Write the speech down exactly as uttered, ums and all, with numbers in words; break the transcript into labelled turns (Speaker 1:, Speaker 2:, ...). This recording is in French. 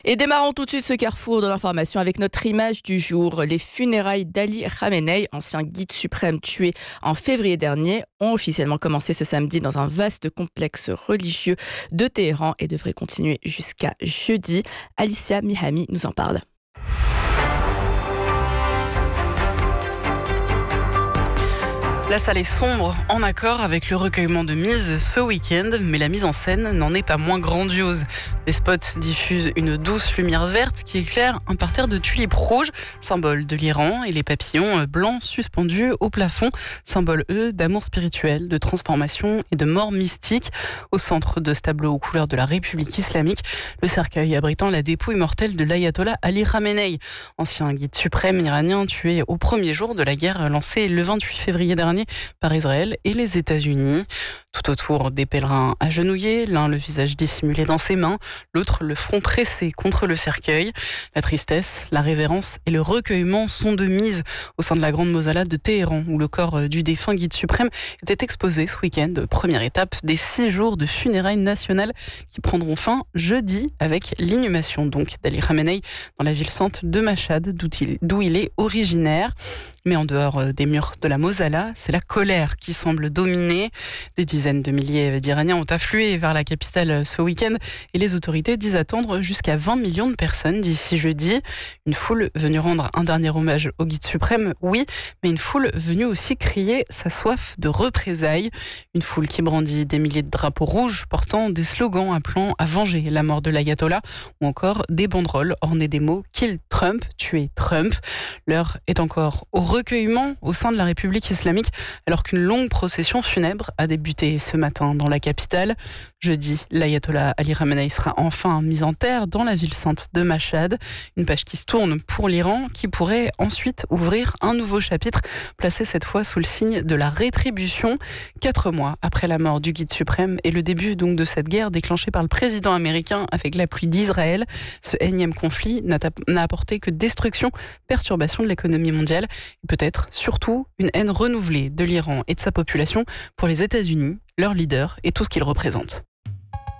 Speaker 1: Et démarrons tout de suite ce carrefour de l'information avec notre image du jour. Les funérailles d'Ali Khamenei, ancien guide suprême tué en février dernier, ont officiellement commencé ce samedi dans un vaste complexe religieux de Téhéran et devraient continuer jusqu'à jeudi. Alicia Mihami nous en parle.
Speaker 2: La salle est sombre, en accord avec le recueillement de Mise ce week-end, mais la mise en scène n'en est pas moins grandiose. Les spots diffusent une douce lumière verte qui éclaire un parterre de tulipes rouges, symbole de l'Iran, et les papillons blancs suspendus au plafond, symbole, eux, d'amour spirituel, de transformation et de mort mystique. Au centre de ce tableau aux couleurs de la République islamique, le cercueil abritant la dépouille mortelle de l'ayatollah Ali Khamenei, ancien guide suprême iranien tué au premier jour de la guerre lancée le vingt-huit février dernier par Israël et les États-Unis. Tout autour, des pèlerins agenouillés, l'un le visage dissimulé dans ses mains, l'autre le front pressé contre le cercueil. La tristesse, la révérence et le recueillement sont de mise au sein de la grande mausolée de Téhéran, où le corps du défunt guide suprême était exposé ce week-end, première étape des six jours de funérailles nationales qui prendront fin jeudi avec l'inhumation donc d'Ali Khamenei dans la ville sainte de Machhad, d'où il, d'où il est originaire. Mais en dehors des murs de la Mosala, c'est la colère qui semble dominer. Des dizaines de milliers d'Iraniens ont afflué vers la capitale ce week-end et les autorités disent attendre jusqu'à vingt millions de personnes d'ici jeudi. Une foule venue rendre un dernier hommage au guide suprême, oui, mais une foule venue aussi crier sa soif de représailles. Une foule qui brandit des milliers de drapeaux rouges portant des slogans appelant à venger la mort de l'ayatollah ou encore des banderoles ornées des mots « Kill Trump », tuer Trump. L'heure est encore au recueillement au sein de la République islamique alors qu'une longue procession funèbre a débuté ce matin dans la capitale. Jeudi, l'ayatollah Ali Khamenei sera enfin mis en terre dans la ville sainte de Machhad. Une page qui se tourne pour l'Iran qui pourrait ensuite ouvrir un nouveau chapitre placé cette fois sous le signe de la rétribution. Quatre mois après la mort du guide suprême et le début donc de cette guerre déclenchée par le président américain avec l'appui d'Israël, ce énième conflit n'a, n'a apporté que destruction, perturbation de l'économie mondiale et peut-être surtout une haine renouvelée de l'Iran et de sa population pour les États-Unis, leur leader et tout ce qu'ils représentent.